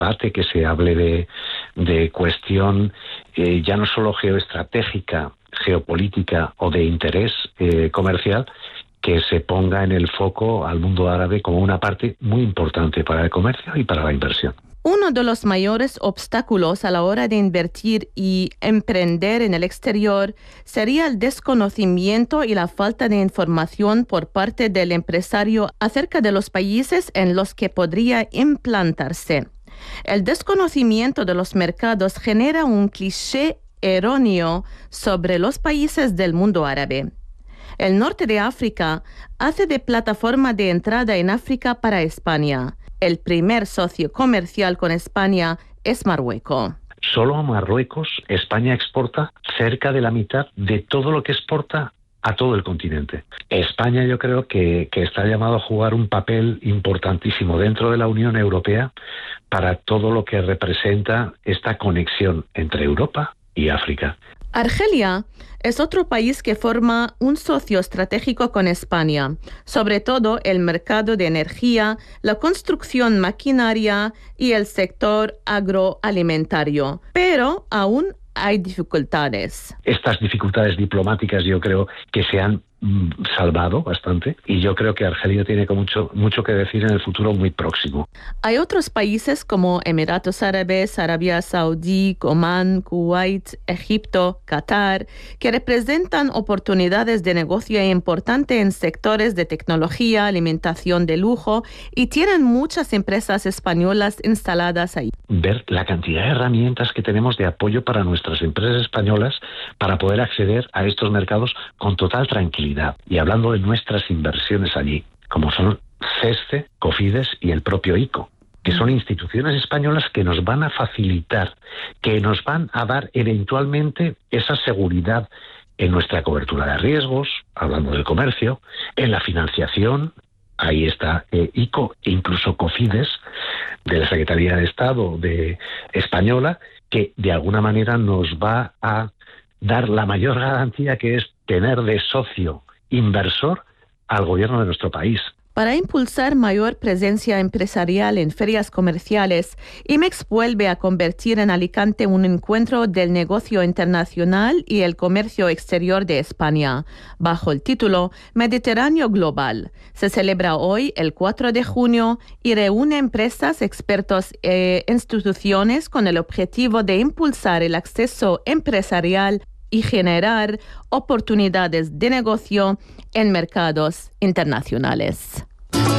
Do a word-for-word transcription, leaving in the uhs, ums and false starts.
debate, que se hable de, de cuestión eh, ya no solo geoestratégica, geopolítica o de interés eh, comercial, que se ponga en el foco al mundo árabe como una parte muy importante para el comercio y para la inversión. Uno de los mayores obstáculos a la hora de invertir y emprender en el exterior sería el desconocimiento y la falta de información por parte del empresario acerca de los países en los que podría implantarse. El desconocimiento de los mercados genera un cliché erróneo sobre los países del mundo árabe. El norte de África hace de plataforma de entrada en África para España. El primer socio comercial con España es Marruecos. Solo a Marruecos, España exporta cerca de la mitad de todo lo que exporta a todo el continente. España yo creo que, que está llamado a jugar un papel importantísimo dentro de la Unión Europea para todo lo que representa esta conexión entre Europa y África. Argelia es otro país que forma un socio estratégico con España, sobre todo el mercado de energía, la construcción maquinaria y el sector agroalimentario. Pero aún hay dificultades. Estas dificultades diplomáticas yo creo que se han mm, salvado bastante y yo creo que Argelia tiene mucho, mucho que decir en el futuro muy próximo. Hay otros países como Emiratos Árabes, Arabia Saudí, Omán, Kuwait, Egipto, Qatar, que representan oportunidades de negocio importantes en sectores de tecnología, alimentación de lujo y tienen muchas empresas españolas instaladas ahí. Ver la cantidad de herramientas que tenemos de apoyo para nuestras empresas españolas para poder acceder a estos mercados con total tranquilidad. Y hablando de nuestras inversiones allí, como son CESCE, Cofides y el propio ICO, que son instituciones españolas que nos van a facilitar, que nos van a dar eventualmente esa seguridad en nuestra cobertura de riesgos, hablando del comercio, en la financiación. Ahí está eh, ICO e incluso Cofides, de la Secretaría de Estado de Española, que de alguna manera nos va a dar la mayor garantía, que es tener de socio inversor al gobierno de nuestro país. Para impulsar mayor presencia empresarial en ferias comerciales, IMEX vuelve a convertir en Alicante un encuentro del negocio internacional y el comercio exterior de España, bajo el título Mediterráneo Global. Se celebra hoy, el cuatro de junio, y reúne empresas, expertos e instituciones con el objetivo de impulsar el acceso empresarial y generar oportunidades de negocio en mercados internacionales.